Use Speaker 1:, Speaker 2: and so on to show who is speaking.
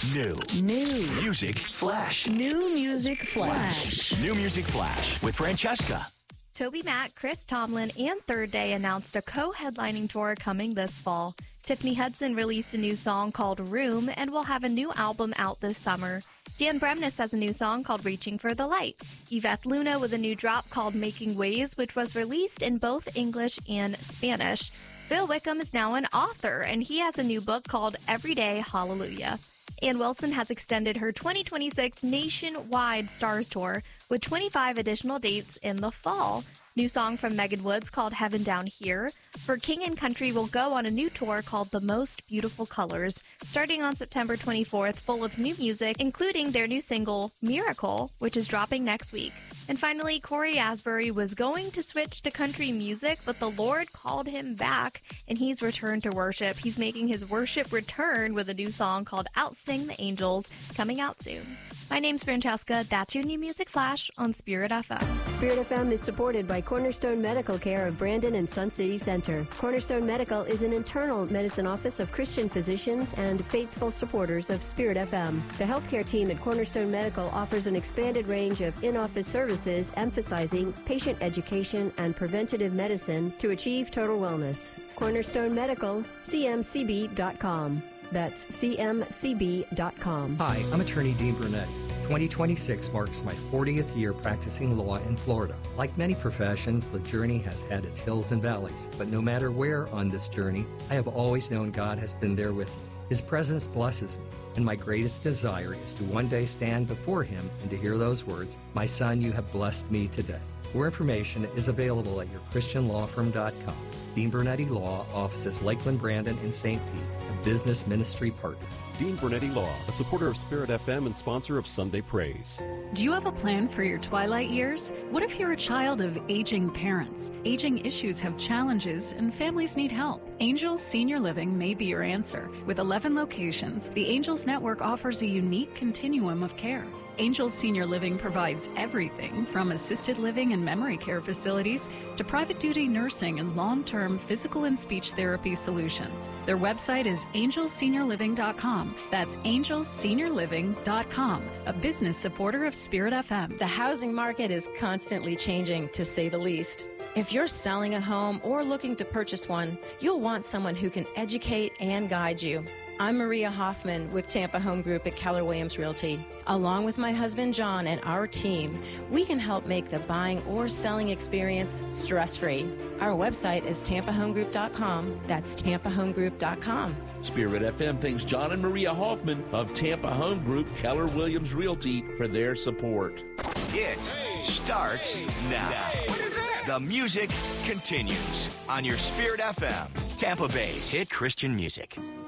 Speaker 1: New. Music Flash.
Speaker 2: New Music Flash.
Speaker 1: New Music Flash with Francesca.
Speaker 3: Toby Mac, Chris Tomlin, and Third Day announced a co-headlining tour coming this fall. Tiffany Hudson released a new song called Room and will have a new album out this summer. Dan Bremnes has a new song called Reaching for the Light. Yvette Luna with a new drop called Making Waves, which was released in both English and Spanish. Bill Wickham is now an author, and he has a new book called Everyday Hallelujah. Ann Wilson has extended her 2026 nationwide Stars Tour with 25 additional dates in the fall. New song from Megan Woods called Heaven Down Here. For King and Country will go on a new tour called The Most Beautiful Colors, starting on September 24th, full of new music, including their new single, Miracle, which is dropping next week. And finally, Corey Asbury was going to switch to country music, but the Lord called him back, and he's returned to worship. He's making his worship return with a new song called Outsing the Angels, coming out soon. My name's Francesca. That's your New Music Flash on Spirit FM.
Speaker 4: Spirit FM is supported by Cornerstone Medical Care of Brandon and Sun City Center. Cornerstone Medical is an internal medicine office of Christian physicians and faithful supporters of Spirit FM. The healthcare team at Cornerstone Medical offers an expanded range of in-office services emphasizing patient education and preventative medicine to achieve total wellness. Cornerstone Medical, cmcb.com. That's cmcb.com.
Speaker 5: Hi, I'm attorney Dean Brunetti. 2026 marks my 40th year practicing law in Florida. Like many professions, the journey has had its hills and valleys. But no matter where on this journey, I have always known God has been there with me. His presence blesses me, and my greatest desire is to one day stand before Him and to hear those words, "My son, you have blessed me today." More information is available at yourchristianlawfirm.com. Dean Brunetti Law, offices Lakeland, Brandon, and St. Pete, a business ministry partner.
Speaker 6: Dean Brunetti Law, a supporter of Spirit FM and sponsor of Sunday Praise.
Speaker 2: Do you have a plan for your twilight years? What if you're a child of aging parents? Aging issues have challenges and families need help. Angels Senior Living may be your answer. With 11 locations, the Angels Network offers a unique continuum of care. Angels Senior Living provides everything from assisted living and memory care facilities to private duty nursing and long-term physical and speech therapy solutions. Their website is angelseniorliving.com. That's angelseniorliving.com, a business supporter of Spirit FM.
Speaker 7: The housing market is constantly changing, to say the least. If you're selling a home or looking to purchase one, you'll want someone who can educate and guide you. I'm Maria Hoffman with Tampa Home Group at Keller Williams Realty. Along with my husband John and our team, we can help make the buying or selling experience stress-free. Our website is tampahomegroup.com. That's tampahomegroup.com.
Speaker 8: Spirit FM thanks John and Maria Hoffman of Tampa Home Group Keller Williams Realty for their support.
Speaker 1: It starts now.
Speaker 9: What is that?
Speaker 1: The music continues on your Spirit FM, Tampa Bay's hit Christian music.